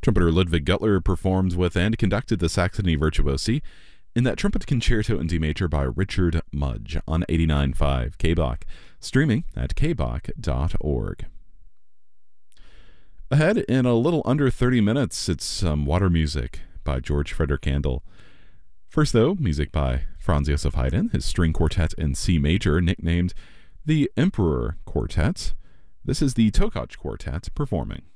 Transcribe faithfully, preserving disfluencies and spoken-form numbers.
Trumpeter Ludwig Gutler performed with and conducted the Saxony Virtuosi in that trumpet concerto in D major by Richard Mudge on eighty-nine point five K B O C, streaming at k b o c dot org. Ahead in a little under thirty minutes, it's some water music by George Frederick Handel. First, though, music by Franz Josef Haydn, his string quartet in C major, nicknamed the Emperor Quartet. This is the Tokaj Quartet performing.